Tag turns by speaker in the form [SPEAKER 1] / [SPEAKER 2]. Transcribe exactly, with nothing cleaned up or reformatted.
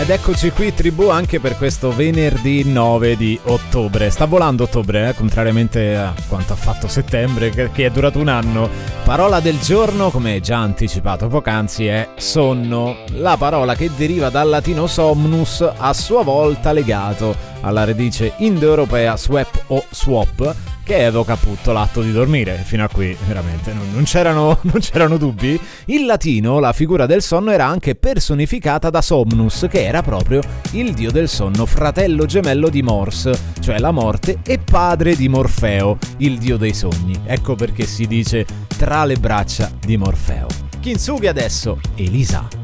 [SPEAKER 1] Ed eccoci qui, tribù, anche per questo venerdì nove di ottobre. Sta volando ottobre, eh? Contrariamente a quanto ha fatto settembre, che è durato un anno. Parola del giorno, come già anticipato poc'anzi, è sonno. La parola che deriva dal latino somnus, a sua volta legato alla radice indoeuropea swep o swap, che evoca appunto l'atto di dormire. Fino a qui veramente non, non, c'erano, non c'erano dubbi. In latino la figura del sonno era anche personificata da Somnus, che era proprio il dio del sonno, fratello gemello di Mors, cioè la morte, e padre di Morfeo, il dio dei sogni. Ecco perché si dice tra le braccia di Morfeo. Kintsugi adesso, Elisa.